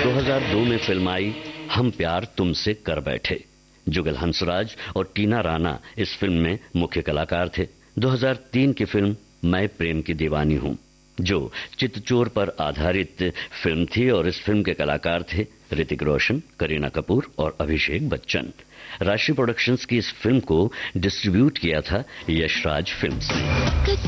2002 में फिल्म आई हम प्यार तुमसे कर बैठे। जुगल हंसराज और टीना राणा इस फिल्म में मुख्य कलाकार थे। 2003 की फिल्म मैं प्रेम की दीवानी हूं, जो चितचोर पर आधारित फिल्म थी और इस फिल्म के कलाकार थे ऋतिक रोशन, करीना कपूर और अभिषेक बच्चन। राशि प्रोडक्शंस की इस फिल्म को डिस्ट्रीब्यूट किया था यशराज फिल्म्स ने।